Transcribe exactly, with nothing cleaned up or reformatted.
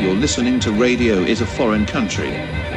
You're listening to Radio Is a Foreign Country.